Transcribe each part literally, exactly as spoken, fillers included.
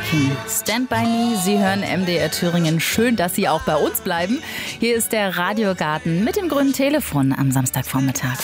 King. Stand by me. Sie hören M D R Thüringen. Schön, dass Sie auch bei uns bleiben. Hier ist der Radiogarten mit dem grünen Telefon am Samstagvormittag.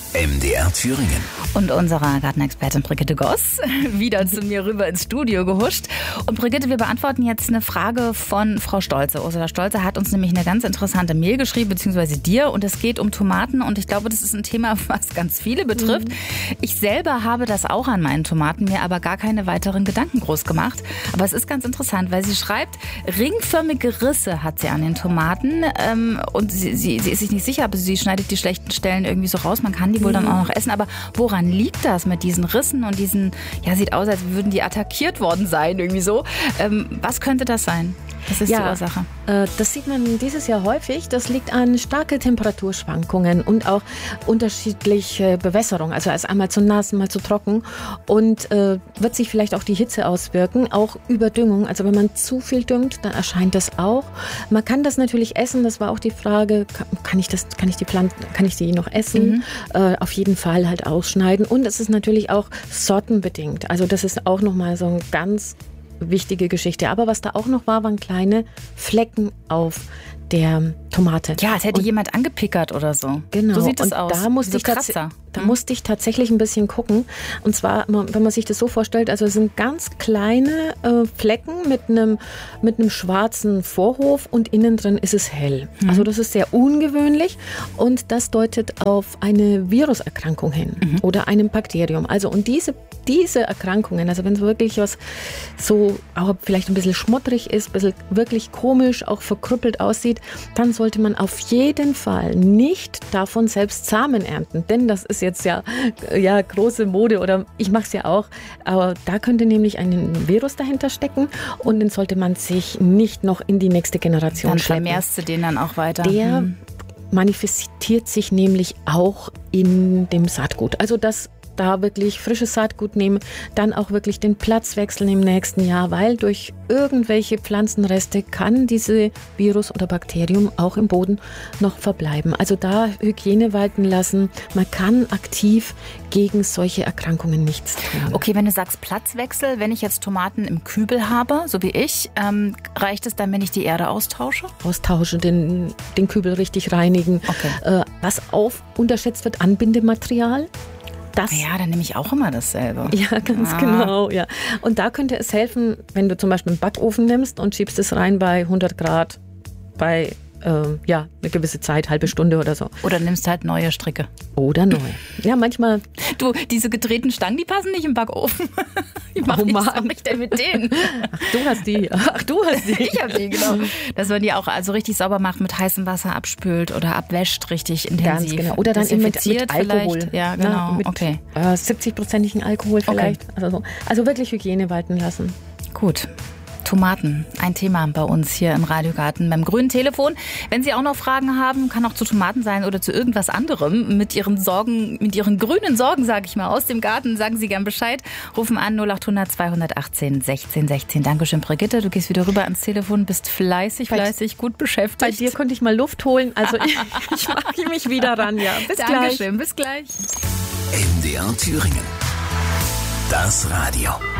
M D R Thüringen. Und unserer Gartenexpertin Brigitte Goss wieder zu mir rüber ins Studio gehuscht. Und Brigitte, wir beantworten jetzt eine Frage von Frau Stolze. Ursula Stolze hat uns nämlich eine ganz interessante Mail geschrieben, beziehungsweise dir. Und es geht um Tomaten. Und ich glaube, das ist ein Thema, was ganz viele betrifft. Mhm. Ich selber habe das auch an meinen Tomaten, mir aber gar keine weiteren Gedanken groß gemacht. Aber es ist ganz interessant, weil sie schreibt, ringförmige Risse hat sie an den Tomaten. Ähm, und sie, sie, sie ist sich nicht sicher, aber sie schneidet die schlechten Stellen irgendwie so raus. Man kann die wohl dann auch noch essen. Aber woran liegt das mit diesen Rissen und diesen, ja, sieht aus, als würden die attackiert worden sein, irgendwie so. Ähm, was könnte das sein? Das ist ja, die Ursache. Äh, das sieht man dieses Jahr häufig. Das liegt an starke Temperaturschwankungen und auch unterschiedliche Bewässerung. Also erst einmal zu nass, mal zu trocken. Und äh, wird sich vielleicht auch die Hitze auswirken. Auch Überdüngung. Also wenn man zu viel düngt, dann erscheint das auch. Man kann das natürlich essen. Das war auch die Frage, kann ich, das, kann ich, die, Pflanzen, kann ich die noch essen? Mhm. Äh, auf jeden Fall halt ausschneiden. Und es ist natürlich auch sortenbedingt. Also das ist auch nochmal so ein ganz wichtige Geschichte. Aber was da auch noch war, waren kleine Flecken auf der Tomate. Ja, als hätte und jemand angepickert oder so. Genau. So sieht es und aus. Da musste, so ich tats- da hm. musste ich tatsächlich ein bisschen gucken. Und zwar, wenn man sich das so vorstellt, also es sind ganz kleine äh, Flecken mit einem mit einem schwarzen Vorhof und innen drin ist es hell. Mhm. Also das ist sehr ungewöhnlich und das deutet auf eine Viruserkrankung hin mhm. oder einem Bakterium. Also und diese diese Erkrankungen, also wenn es wirklich was so auch vielleicht ein bisschen schmottrig ist, ein bisschen wirklich komisch, auch verkrüppelt aussieht, dann sollte man auf jeden Fall nicht davon selbst Samen ernten. Denn das ist jetzt ja, ja große Mode oder ich mache es ja auch. Aber da könnte nämlich ein Virus dahinter stecken und den sollte man sich nicht noch in die nächste Generation dann schleppen. Dann vermehrst du den dann auch weiter. Der hm. manifestiert sich nämlich auch in dem Saatgut. Also das da wirklich frisches Saatgut nehmen, dann auch wirklich den Platz wechseln im nächsten Jahr, weil durch irgendwelche Pflanzenreste kann diese Virus oder Bakterium auch im Boden noch verbleiben. Also da Hygiene walten lassen. Man kann aktiv gegen solche Erkrankungen nichts tun. Okay, wenn du sagst Platzwechsel, wenn ich jetzt Tomaten im Kübel habe, so wie ich, ähm, reicht es dann, wenn ich die Erde austausche? Austausche, den, den Kübel richtig reinigen. Okay. Äh, was auf unterschätzt wird, Anbindematerial. Das, ja, dann nehme ich auch immer dasselbe. Ja, ganz ah. genau. Ja. Und da könnte es helfen, wenn du zum Beispiel einen Backofen nimmst und schiebst es rein bei hundert Grad, bei äh, ja, eine gewisse Zeit, halbe Stunde oder so. Oder nimmst halt neue Stricke. Oder neu. Ja, manchmal. Du, diese gedrehten Stangen, die passen nicht im Backofen. Wie mache ich, mach ich denn mit denen? Ach, du hast die. Ach, du hast die. Ich habe die, genau. Dass man die auch also richtig sauber macht, mit heißem Wasser abspült oder abwäscht richtig intensiv. Ganz genau. Oder dann eben mit, mit Alkohol. Vielleicht. Ja, genau. Na, mit okay. äh, siebzig-prozentigen Alkohol vielleicht. Okay. Also, also wirklich Hygiene walten lassen. Gut. Tomaten, ein Thema bei uns hier im Radiogarten beim grünen Telefon. Wenn Sie auch noch Fragen haben, kann auch zu Tomaten sein oder zu irgendwas anderem, mit Ihren Sorgen, mit Ihren grünen Sorgen, sage ich mal, aus dem Garten, sagen Sie gern Bescheid. Rufen an null achthundert zweihundertachtzehn sechzehn sechzehn. Dankeschön, Brigitte. Du gehst wieder rüber ans Telefon, bist fleißig, fleißig, gut beschäftigt. Bei dir konnte ich mal Luft holen, also ich, ich mache mich wieder ran, ja. Bis Dankeschön, gleich. bis gleich. M D R Thüringen. Das Radio.